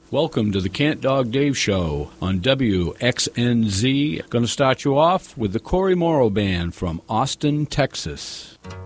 Welcome to the Cant Dog Dave Show on WXNZ. Going to start you off with the Cory Morrow Band from Austin, Texas.